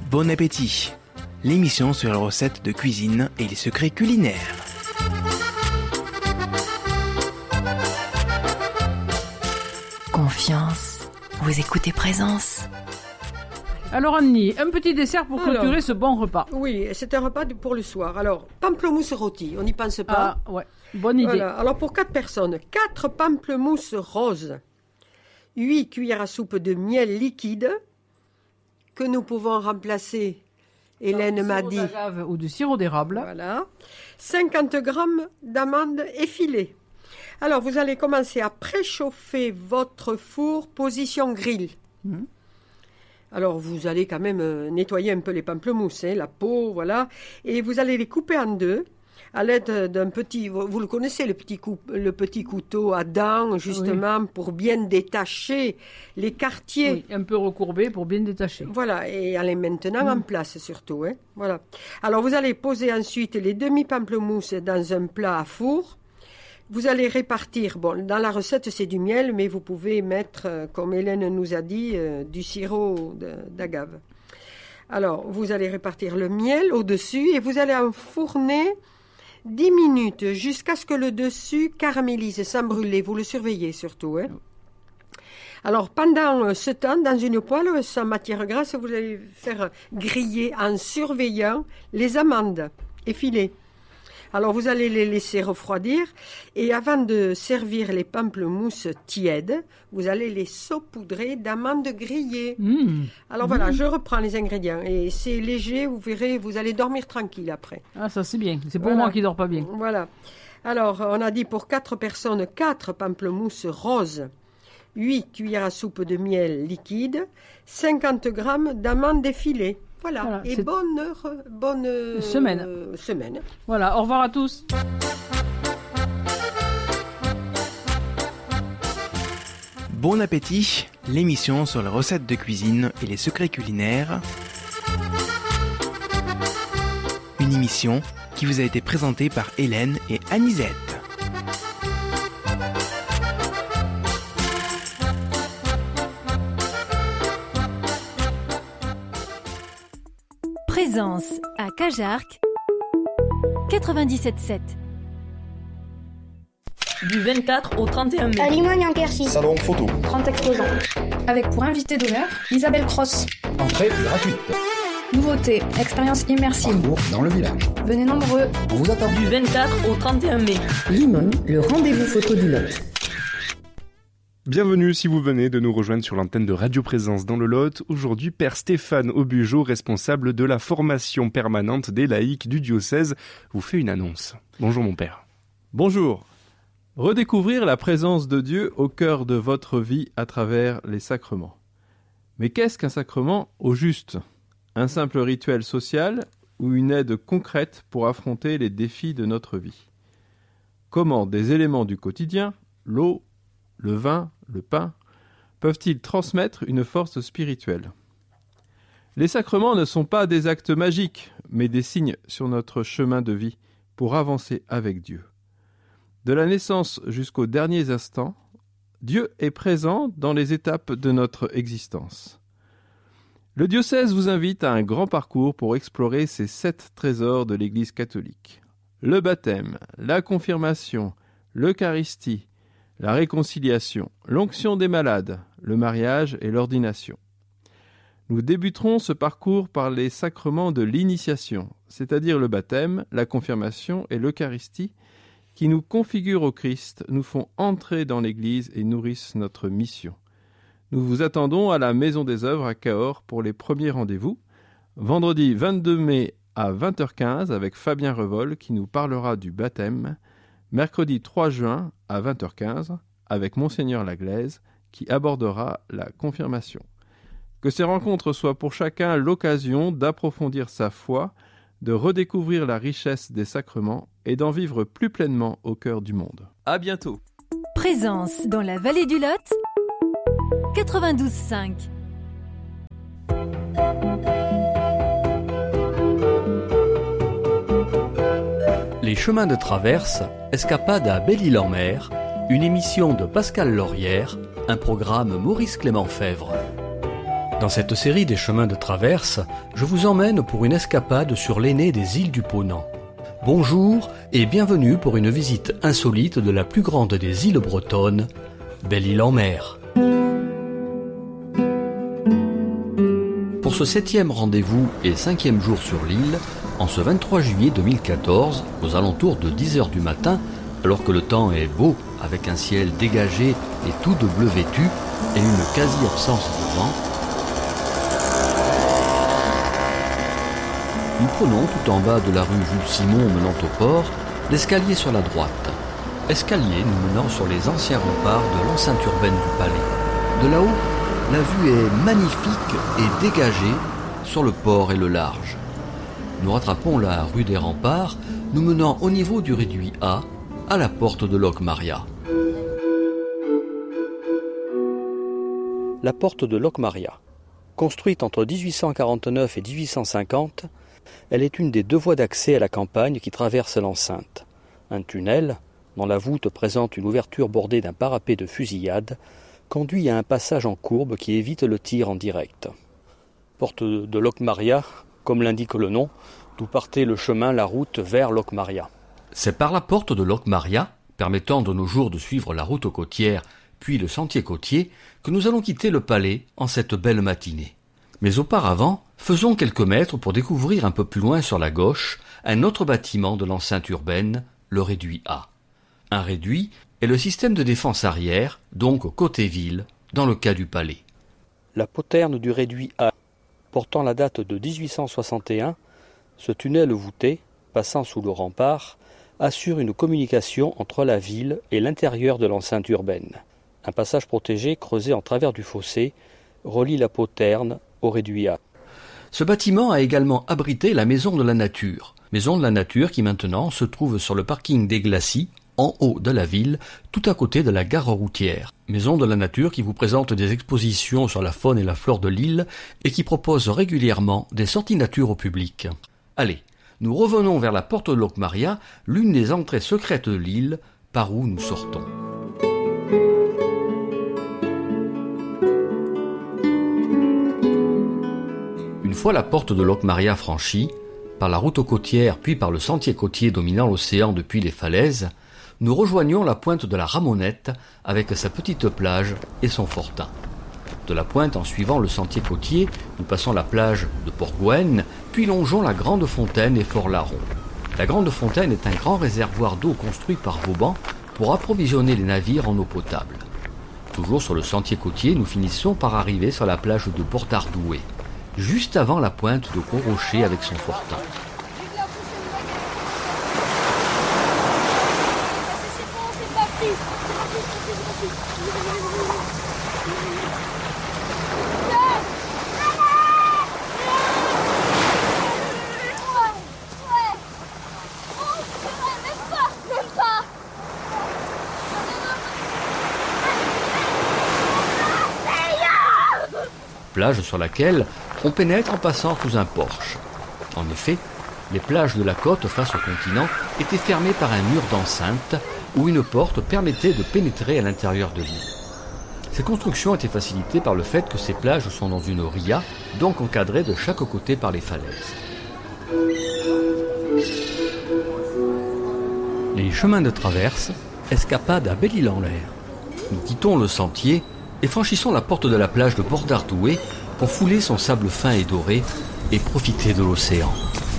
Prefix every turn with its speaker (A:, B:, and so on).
A: Bon appétit, l'émission sur les recettes de cuisine et les secrets culinaires.
B: Confiance, vous écoutez Présence.
C: Alors Annie, un petit dessert pour clôturer ce bon repas.
D: Oui, c'est un repas pour le soir. Alors, pamplemousse rôti, on n'y pense pas.
C: Ah ouais, bonne idée.
D: Voilà. Alors pour 4 personnes, 4 pamplemousses roses, 8 cuillères à soupe de miel liquide, que nous pouvons remplacer, Hélène m'a dit,
C: d'agave ou du sirop d'érable.
D: Voilà. 50 grammes d'amandes effilées. Alors vous allez commencer à préchauffer votre four position grill. Alors vous allez quand même nettoyer un peu les pamplemousses, la peau, voilà, et vous allez les couper en deux à l'aide d'un petit, vous le connaissez, le petit couteau à dents, justement, pour bien détacher les quartiers.
C: Oui, un peu recourbé pour bien détacher.
D: Voilà, et elle est maintenant en place surtout. Voilà. Alors vous allez poser ensuite les demi-pamplemousses dans un plat à four. Vous allez répartir, bon, dans la recette c'est du miel, mais vous pouvez mettre, comme Hélène nous a dit, du sirop d'agave. Alors, vous allez répartir le miel au-dessus et vous allez enfourner 10 minutes jusqu'à ce que le dessus caramélise sans brûler. Vous le surveillez surtout. Alors, pendant ce temps, dans une poêle sans matière grasse, vous allez faire griller en surveillant les amandes effilées. Alors, vous allez les laisser refroidir et avant de servir les pamplemousses tièdes, vous allez les saupoudrer d'amandes grillées. Alors voilà, je reprends les ingrédients et c'est léger, vous verrez, vous allez dormir tranquille après.
C: Ah, ça c'est bien, c'est pour moi qui dors pas bien.
D: Voilà. Alors, on a dit pour 4 personnes, 4 pamplemousses roses, 8 cuillères à soupe de miel liquide, 50 grammes d'amandes effilées. Voilà. Et bonne semaine.
C: Voilà, au revoir à tous.
A: Bon appétit, l'émission sur les recettes de cuisine et les secrets culinaires. Une émission qui vous a été présentée par Hélène et Anisette.
B: Présence à Cajarc 97.7.
E: Du 24 au 31 mai.
F: À Limogne en Quercy.
G: Salon photo.
F: 30 exposants. Avec pour invité d'honneur, Isabelle Cross.
G: Entrée gratuite.
F: Nouveauté, expérience immersive.
G: Parcours dans le village.
F: Venez nombreux.
G: On vous attend.
E: Du 24 au 31 mai.
F: Limogne, le rendez-vous photo du Lot.
H: Bienvenue si vous venez de nous rejoindre sur l'antenne de Radio Présence dans le Lot. Aujourd'hui, Père Stéphane Aubugeot, responsable de la formation permanente des laïcs du diocèse, vous fait une annonce. Bonjour mon père.
I: Bonjour. Redécouvrir la présence de Dieu au cœur de votre vie à travers les sacrements. Mais qu'est-ce qu'un sacrement au juste ? Un simple rituel social ou une aide concrète pour affronter les défis de notre vie ? Comment des éléments du quotidien, l'eau, le vin, le pain, peuvent-ils transmettre une force spirituelle ? Les sacrements ne sont pas des actes magiques, mais des signes sur notre chemin de vie pour avancer avec Dieu. De la naissance jusqu'aux derniers instants, Dieu est présent dans les étapes de notre existence. Le diocèse vous invite à un grand parcours pour explorer ces 7 trésors de l'Église catholique. Le baptême, la confirmation, l'Eucharistie, la réconciliation, l'onction des malades, le mariage et l'ordination. Nous débuterons ce parcours par les sacrements de l'initiation, c'est-à-dire le baptême, la confirmation et l'Eucharistie, qui nous configurent au Christ, nous font entrer dans l'Église et nourrissent notre mission. Nous vous attendons à la Maison des Œuvres à Cahors pour les premiers rendez-vous, vendredi 22 mai à 20h15 avec Fabien Revol qui nous parlera du baptême, mercredi 3 juin à 20h15 avec Monseigneur Laglaise qui abordera la confirmation. Que ces rencontres soient pour chacun l'occasion d'approfondir sa foi, de redécouvrir la richesse des sacrements et d'en vivre plus pleinement au cœur du monde. À bientôt.
B: Présence dans la vallée du Lot 92.5.
J: Les chemins de traverse, escapade à Belle-Île-en-Mer, une émission de Pascal Laurière, un programme Maurice Clément Fèvre. Dans cette série des chemins de traverse, je vous emmène pour une escapade sur l'aînée des îles du Ponant. Bonjour et bienvenue pour une visite insolite de la plus grande des îles bretonnes, Belle-Île-en-Mer. Pour ce 7e rendez-vous et 5e jour sur l'île, en ce 23 juillet 2014, aux alentours de 10h du matin, alors que le temps est beau, avec un ciel dégagé et tout de bleu vêtu, et une quasi-absence de vent, nous prenons tout en bas de la rue Jules Simon menant au port, l'escalier sur la droite. Escalier nous menant sur les anciens remparts de l'enceinte urbaine du palais. De là-haut, la vue est magnifique et dégagée sur le port et le large. Nous rattrapons la rue des Remparts, nous menant au niveau du réduit A, à la porte de Locmaria. La porte de Locmaria. Construite entre 1849 et 1850, elle est une des 2 voies d'accès à la campagne qui traversent l'enceinte. Un tunnel, dont la voûte présente une ouverture bordée d'un parapet de fusillade, conduit à un passage en courbe qui évite le tir en direct. Porte de Locmaria, comme l'indique le nom, d'où partait le chemin, la route vers Locmaria. C'est par la porte de Locmaria, permettant de nos jours de suivre la route côtière, puis le sentier côtier, que nous allons quitter le palais en cette belle matinée. Mais auparavant, faisons quelques mètres pour découvrir un peu plus loin sur la gauche un autre bâtiment de l'enceinte urbaine, le réduit A. Un réduit est le système de défense arrière, donc côté ville, dans le cas du palais. La poterne du réduit A, portant la date de 1861, ce tunnel voûté, passant sous le rempart, assure une communication entre la ville et l'intérieur de l'enceinte urbaine. Un passage protégé creusé en travers du fossé relie la poterne au réduit A. Ce bâtiment a également abrité la Maison de la Nature. Maison de la Nature qui maintenant se trouve sur le parking des Glacis, en haut de la ville, tout à côté de la gare routière. Maison de la Nature qui vous présente des expositions sur la faune et la flore de l'île et qui propose régulièrement des sorties nature au public. Allez, nous revenons vers la porte de Locmaria, l'une des entrées secrètes de l'île, par où nous sortons. Une fois la porte de Locmaria franchie, par la route côtière puis par le sentier côtier dominant l'océan depuis les falaises, nous rejoignons la pointe de la Ramonette avec sa petite plage et son fortin. De la pointe, en suivant le sentier côtier, nous passons la plage de Port-Gouenne, puis longeons la Grande Fontaine et Fort-Larron. La Grande Fontaine est un grand réservoir d'eau construit par Vauban pour approvisionner les navires en eau potable. Toujours sur le sentier côtier, nous finissons par arriver sur la plage de Port-Ardoué, juste avant la pointe de Gros-Rocher avec son fortin. Plage sur laquelle on pénètre en passant sous un porche. En effet, les plages de la côte face au continent étaient fermées par un mur d'enceinte où une porte permettait de pénétrer à l'intérieur de l'île. Ces constructions étaient facilitées par le fait que ces plages sont dans une ria, donc encadrées de chaque côté par les falaises. Les chemins de traverse, escapade à Belle-Île-en-Mer. Nous quittons le sentier et franchissons la porte de la plage de Port-Ardoué pour fouler son sable fin et doré et profiter de l'océan.